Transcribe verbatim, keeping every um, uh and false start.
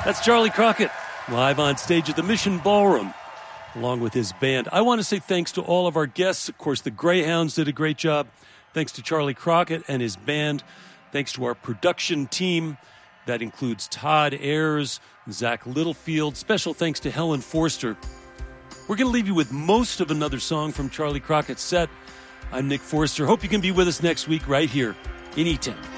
That's Charlie Crockett, live on stage at the Mission Ballroom, along with his band. I want to say thanks to all of our guests. Of course, the Greyhounds did a great job. Thanks to Charlie Crockett and his band. Thanks to our production team. That includes Todd Ayers, Zach Littlefield. Special thanks to Helen Forster. We're going to leave you with most of another song from Charlie Crockett's set. I'm Nick Forster. Hope you can be with us next week right here in E ten.